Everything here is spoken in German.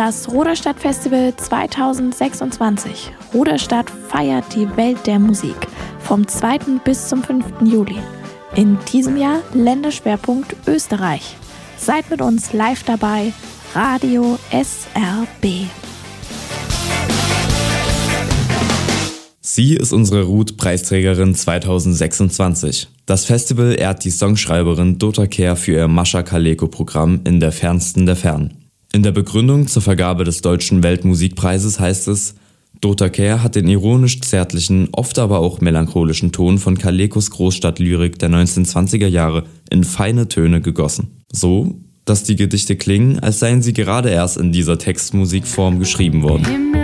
Das Ruderstadt-Festival 2026. Ruderstadt feiert die Welt der Musik vom 2. bis zum 5. Juli. In diesem Jahr Länderschwerpunkt Österreich. Seid mit uns live dabei. Radio SRB. Sie ist unsere Ruth-Preisträgerin 2026. Das Festival ehrt die Songschreiberin Dota Kehr für ihr Mascha Kaleko-Programm In der Fernsten der Fernen. In der Begründung zur Vergabe des Deutschen Weltmusikpreises heißt es, Dota Kehr hat den ironisch-zärtlichen, oft aber auch melancholischen Ton von Kalekos Großstadtlyrik der 1920er Jahre in feine Töne gegossen. So, dass die Gedichte klingen, als seien sie gerade erst in dieser Textmusikform geschrieben worden.